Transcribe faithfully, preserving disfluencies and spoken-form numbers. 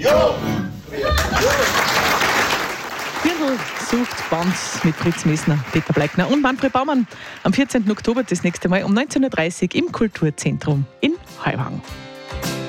Jo! Dirndl sucht Band mit Fritz Messner, Peter Bleikner und Manfred Baumann. Am vierzehnten Oktober das nächste Mal um neunzehn Uhr dreißig im Kulturzentrum in Heuwagen.